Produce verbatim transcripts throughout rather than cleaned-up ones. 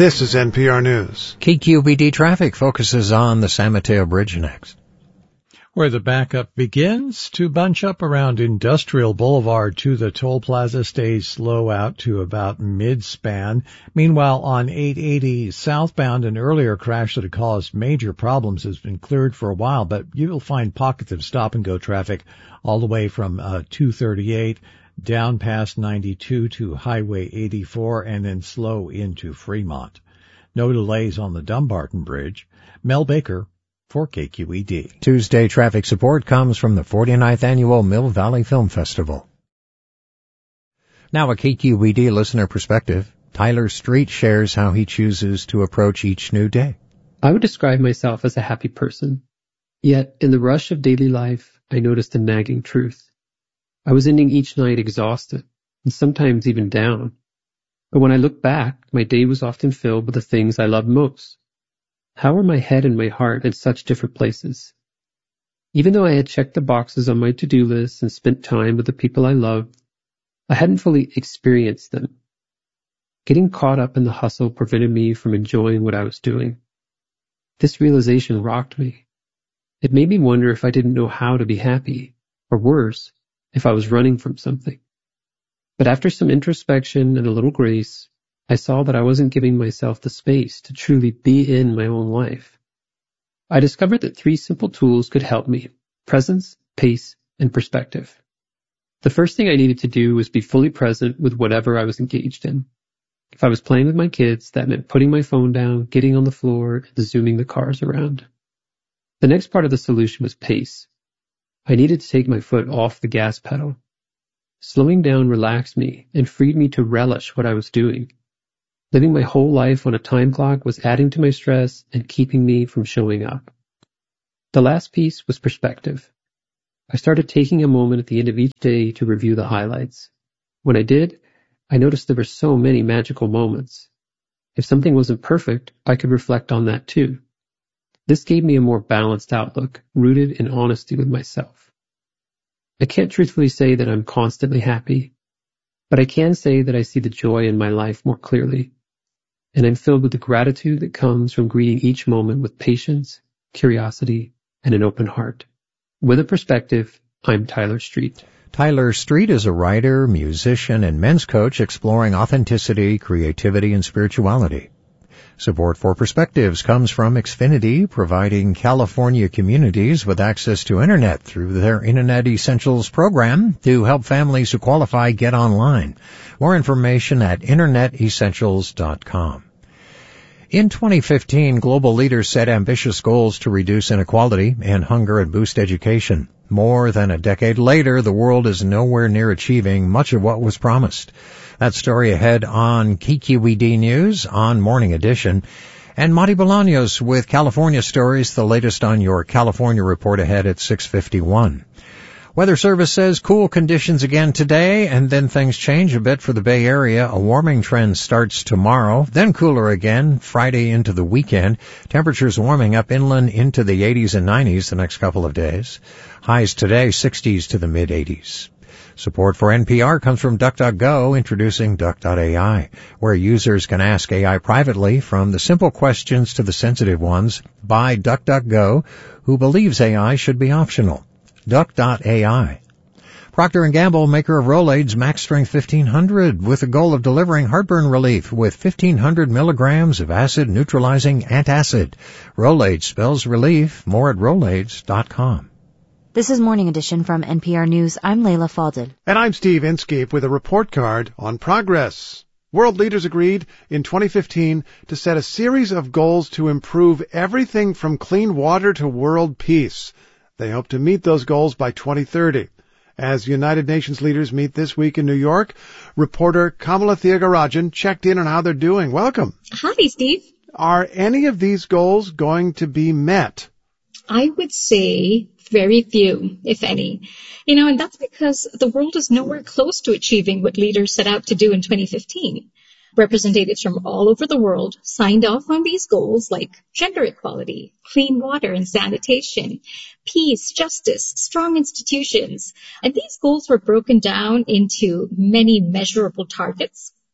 This is N P R News. K Q B D traffic focuses on the San Mateo Bridge next. Where the backup begins to bunch up around Industrial Boulevard to the toll plaza stays slow out to about mid-span. Meanwhile, on eight eighty southbound, an earlier crash that had caused major problems has been cleared for a while, but you will find pockets of stop-and-go traffic all the way from uh, two thirty-eight down past ninety-two to Highway eighty-four and then slow into Fremont. No delays on the Dumbarton Bridge. Mel Baker for K Q E D. Tuesday traffic support comes from the forty-ninth Annual Mill Valley Film Festival. Now a K Q E D listener perspective. Tyler Street shares how he chooses to approach each new day. I would describe myself as a happy person. Yet, in the rush of daily life, I noticed a nagging truth. I was ending each night exhausted, and sometimes even down. But when I look back, my day was often filled with the things I loved most. How were my head and my heart in such different places? Even though I had checked the boxes on my to-do list and spent time with the people I loved, I hadn't fully experienced them. Getting caught up in the hustle prevented me from enjoying what I was doing. This realization rocked me. It made me wonder if I didn't know how to be happy, or worse, if I was running from something. But after some introspection and a little grace, I saw that I wasn't giving myself the space to truly be in my own life. I discovered that three simple tools could help me: presence, pace, and perspective. The first thing I needed to do was be fully present with whatever I was engaged in. If I was playing with my kids, that meant putting my phone down, getting on the floor, and zooming the cars around. The next part of the solution was pace. I needed to take my foot off the gas pedal. Slowing down relaxed me and freed me to relish what I was doing. Living my whole life on a time clock was adding to my stress and keeping me from showing up. The last piece was perspective. I started taking a moment at the end of each day to review the highlights. When I did, I noticed there were so many magical moments. If something wasn't perfect, I could reflect on that too. This gave me a more balanced outlook, rooted in honesty with myself. I can't truthfully say that I'm constantly happy, but I can say that I see the joy in my life more clearly, and I'm filled with the gratitude that comes from greeting each moment with patience, curiosity, and an open heart. With a perspective, I'm Tyler Street. Tyler Street is a writer, musician, and men's coach exploring authenticity, creativity, and spirituality. Support for Perspectives comes from Xfinity, providing California communities with access to Internet through their Internet Essentials program to help families who qualify get online. More information at internet essentials dot com. In twenty fifteen, global leaders set ambitious goals to reduce inequality and hunger and boost education. More than a decade later, the world is nowhere near achieving much of what was promised. That story ahead on K Q E D News on Morning Edition. And Monty Bolaños with California Stories, the latest on your California report ahead at six fifty-one. Weather Service says cool conditions again today, and then things change a bit for the Bay Area. A warming trend starts tomorrow, then cooler again Friday into the weekend. Temperatures warming up inland into the eighties and nineties the next couple of days. Highs today, sixties to the mid-eighties. Support for N P R comes from DuckDuckGo, introducing Duck dot A I, where users can ask A I privately from the simple questions to the sensitive ones by DuckDuckGo, who believes A I should be optional. Duck dot A I. Procter and Gamble, maker of Rolaids Max Strength fifteen hundred, with the goal of delivering heartburn relief with fifteen hundred milligrams of acid-neutralizing antacid. Rolaids spells relief. More at Rolaids dot com. This is Morning Edition from N P R News. I'm Layla Fadel. And I'm Steve Inskeep with a report card on progress. World leaders agreed in twenty fifteen to set a series of goals to improve everything from clean water to world peace. They hope to meet those goals by twenty thirty. As United Nations leaders meet this week in New York, reporter Kamala Thiagarajan checked in on how they're doing. Welcome. Hi, Steve. Are any of these goals going to be met? I would say very few, if any. You know, and that's because the world is nowhere close to achieving what leaders set out to do in twenty fifteen. Representatives from all over the world signed off on these goals like gender equality, clean water and sanitation, peace, justice, strong institutions. And these goals were broken down into many measurable targets.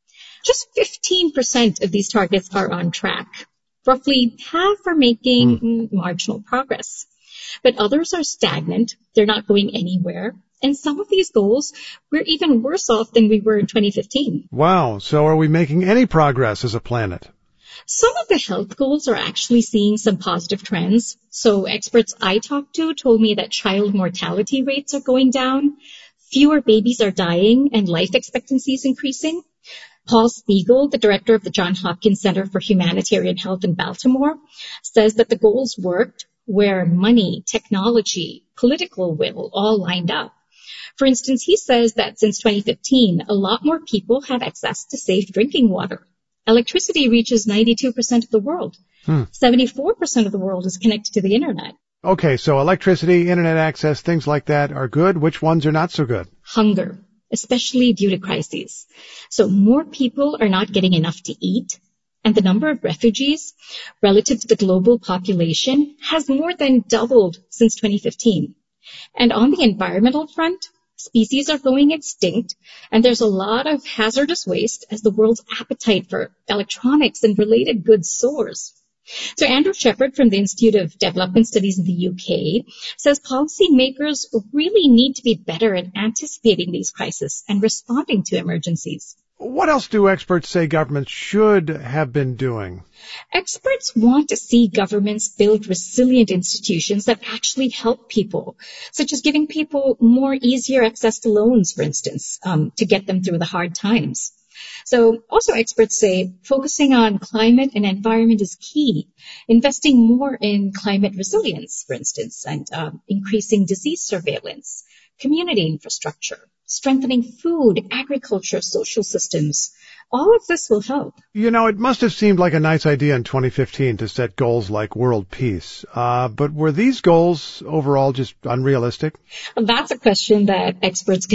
just fifteen percent of these targets are on track. Roughly half are making mm. marginal progress. But others are stagnant. They're not going anywhere. And some of these goals, we're even worse off than we were in twenty fifteen. Wow. So are we making any progress as a planet? Some of the health goals are actually seeing some positive trends. So experts I talked to told me that child mortality rates are going down, fewer babies are dying, and life expectancy is increasing. Paul Spiegel, the director of the Johns Hopkins Center for Humanitarian Health in Baltimore, says that the goals worked where money, technology, political will all lined up. For instance, he says that since twenty fifteen, a lot more people have access to safe drinking water. Electricity reaches ninety-two percent of the world. Hmm. seventy-four percent of the world is connected to the internet. Okay, so electricity, internet access, things like that are good. Which ones are not so good? Hunger, especially due to crises. So more people are not getting enough to eat. And the number of refugees relative to the global population has more than doubled since twenty fifteen. And on the environmental front, species are going extinct, and there's a lot of hazardous waste as the world's appetite for electronics and related goods soars. So Andrew Shepard from the Institute of Development Studies in the U K says policymakers really need to be better at anticipating these crises and responding to emergencies. What else do experts say governments should have been doing? Experts want to see governments build resilient institutions that actually help people, such as giving people more easier access to loans, for instance, um, to get them through the hard times. So also experts say focusing on climate and environment is key. Investing more in climate resilience, for instance, and um, increasing disease surveillance, community infrastructure, strengthening food, agriculture, social systems. All of this will help. You know, it must have seemed like a nice idea in twenty fifteen to set goals like world peace. Uh, but were these goals overall just unrealistic? That's a question that experts